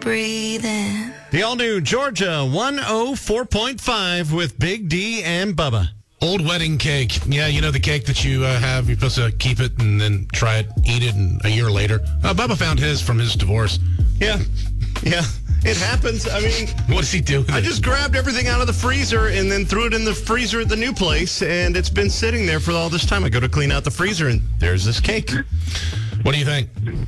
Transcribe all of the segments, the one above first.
breathing. The all-new Georgia 104.5 with Big D and Bubba. Old wedding cake. Yeah, you know the cake that you have. You're supposed to keep it and then try it, eat it, and a year later. Bubba found his from his divorce. Yeah. It happens. I mean, what does he do? I just grabbed everything out of the freezer and then threw it in the freezer at the new place, and it's been sitting there for all this time. I go to clean out the freezer, and there's this cake. What do you think?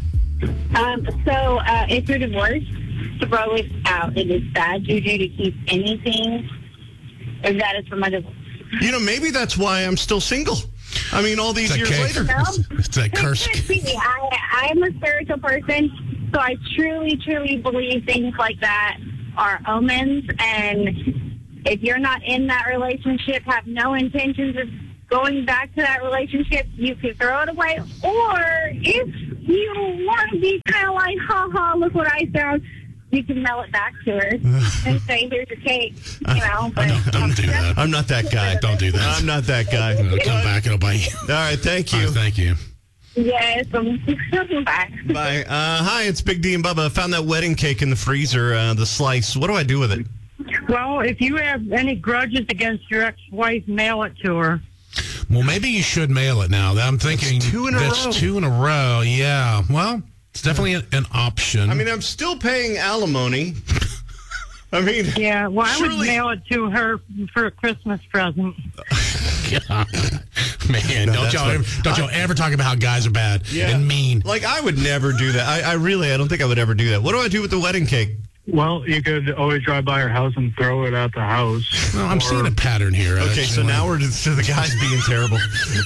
So if you're divorced, throw it out. It is bad juju to keep anything. If that is from my divorce. You know, maybe that's why I'm still single. I mean, all these years later. No? It's that curse. I'm a spiritual person, so I truly, truly believe things like that are omens. And if you're not in that relationship, have no intentions of going back to that relationship, you can throw it away. Or if you want to be kind of like, ha ha, look what I found, you can mail it back to her and say, here's your cake. You know, but don't do that. I'm not that guy. Don't do that. I'm not that guy. It'll come back. It'll bite you. All right, thank you. Thank you. Yes, bye. Bye. Hi, it's Big D and Bubba. I found that wedding cake in the freezer, the slice. What do I do with it? Well, if you have any grudges against your ex-wife, mail it to her. Well, maybe you should mail it now. I'm thinking That's two in a row. That's 2 in a row. Yeah. Well, it's definitely an option. I mean, I'm still paying alimony. I mean, yeah. Well, I would surely- mail it to her for a Christmas present. God. Man, don't y'all ever talk about how guys are bad and mean. Like, I would never do that. I don't think I would ever do that. What do I do with the wedding cake? Well, you could always drive by her house and throw it at the house. Well, I'm seeing a pattern here. Okay, so now we're to the guys being terrible.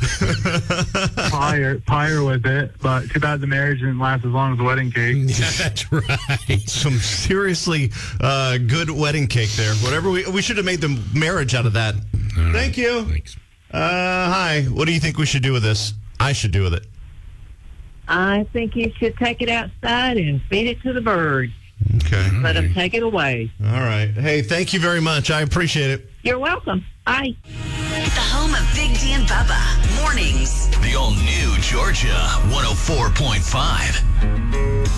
Pyre with it, but too bad the marriage didn't last as long as the wedding cake. Yeah, that's right. Some seriously good wedding cake there. Whatever we should have made the marriage out of that. Right. Thank you. Thanks. Hi. What do you think we should do with this? I should do with it. I think you should take it outside and feed it to the birds. Okay. Let them take it away. All right. Hey, thank you very much. I appreciate it. You're welcome. Bye. The home of Big D and Bubba. Mornings. The all-new Georgia 104.5.